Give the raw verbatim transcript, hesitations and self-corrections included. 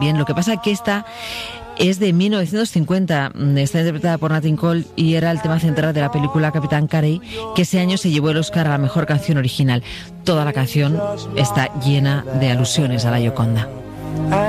Bien, lo que pasa es que esta es de mil novecientos cincuenta, está interpretada por Nat King Cole y era el tema central de la película Capitán Carey, que ese año se llevó el Oscar a la mejor canción original. Toda la canción está llena de alusiones a la Gioconda.